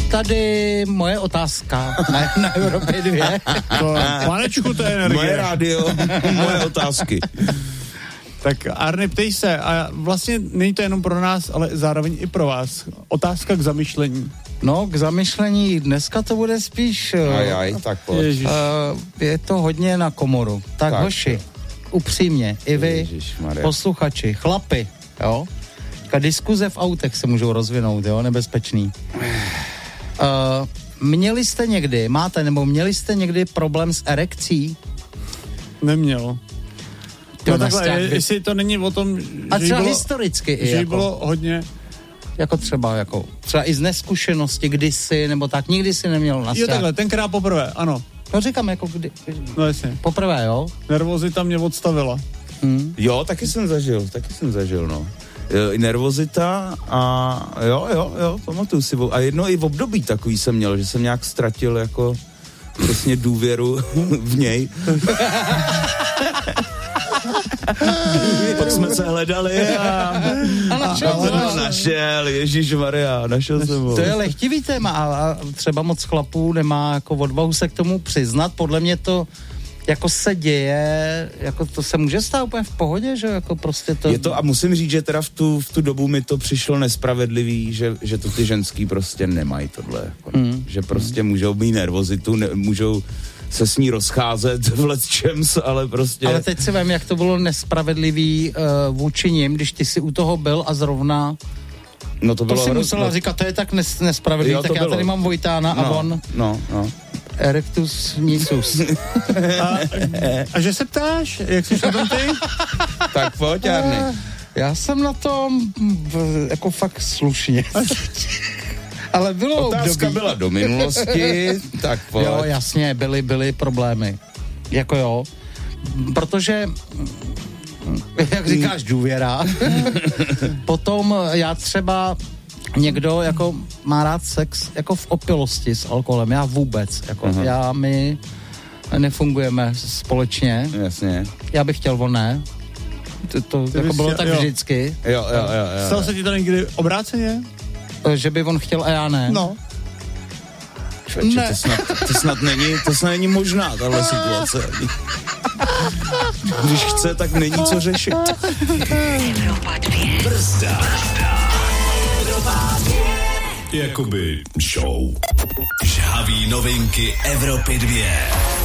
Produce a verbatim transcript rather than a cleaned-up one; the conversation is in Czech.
tady moje otázka na, na Evropě dvě. To, panečku, to je energie. Moje rádio, moje otázky. Tak Arne, ptej se, a vlastně není to jenom pro nás, ale zároveň i pro vás. Otázka k zamyšlení. No, k zamyšlení, dneska to bude spíš... Ajaj, tak pojď. Uh, je to hodně na komoru. Tak, tak hoši, upřímně, i vy, Ježišmarja. Posluchači, chlapi, jo? Ka diskuze v autech se můžou rozvinout, jo, nebezpečný. Uh, měli jste někdy, máte, nebo měli jste někdy problém s erekcí? Neměl. No takhle, je, jestli to není o tom, a že třeba bylo, historicky i že jako, bylo hodně... Jako třeba, jako, třeba i z neskušenosti kdysi, nebo tak, nikdy si neměl na Jo takhle, tenkrát poprvé, ano. No říkám, jako kdy... No jasně. Poprvé, jo? Nervozita mě odstavila. Hmm. Jo, taky jsem zažil, taky jsem zažil, no. E, nervozita a jo, jo, jo, pamatuju si. A jedno i v období takový jsem měl, že jsem nějak ztratil jako přesně důvěru v něj. Pak jsme se hledali a, a našel, a, a našel, ježišmarja, našel jsem ho. To je lehtivý téma a třeba moc chlapů nemá jako odvahu se k tomu přiznat. Podle mě to jako se děje, jako to se může stát úplně v pohodě, že jako prostě to... Je to a musím říct, že teda v tu, v tu dobu mi to přišlo nespravedlivý, že, že to ty ženský prostě nemají tohle. Jako, mm. Že prostě mm. můžou mít nervozitu, ne, můžou se s ní rozcházet v lecčems, ale prostě... Ale teď si vem, jak to bylo nespravedlivý uh, vůči nim, když ty si u toho byl a zrovna... No to, to bylo si hroz... musela říkat, to je tak nes, nespravedlivý, jo, tak já bylo. Tady mám Vojtána no, a on... No, no. Erectus nisus. A, a že se ptáš, jak jsi na tom ty? Tak pojď, Arny. Já jsem na tom jako fakt slušně. Ale bylo Otázka období. byla do minulosti, tak pojď. Jo, jasně, byly, byly problémy. Jako jo. Protože, jak říkáš, důvěra. Potom já třeba někdo jako má rád sex jako v opilosti s alkoholem. Já vůbec. Jako uh-huh. Já, my nefungujeme společně. Jasně. Já bych chtěl, on ne. To, to jako bylo tak jo. vždycky. Jo, jo, jo. jo. Stalo se ti to někdy obráceně? Že by on chtěl a já ne. No. Čeče, ne. To, snad, to snad není, to snad není možná, tahle situace. Když chce, tak není co řešit. Evropa dvě. Brzda. Jakoby show. Žhavý novinky Evropy dvě.